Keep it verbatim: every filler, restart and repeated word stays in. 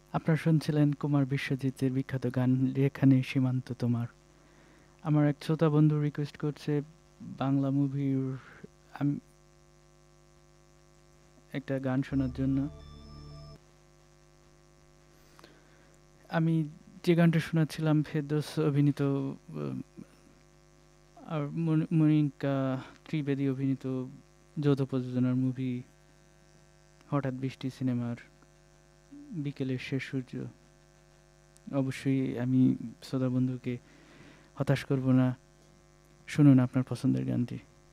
আপনারা শুনছিলেন কুমার বিশ্বজিতের বিখ্যাত গান "রেখানে সীমান্ত তোমার"। আমার এক শ্রোতা বন্ধু রিকোয়েস্ট করছে বাংলা মুভির আম একটা গান শোনার জন্য। আমি যে গানটা শোনাচ্ছিলাম ফেরদৌস অভিনীত আ আর মনি মনিকা ত্রিবেদী অভিনীত যৌথ প্রযোজনার মুভি 'হঠাৎ বৃষ্টি' সিনেমার 'বিকেলের শেষ সূর্য'। অবশ্যই আমি শ্রোতা বন্ধুকে হতাশ করব না। শুনুন আপনার পছন্দের গানটি।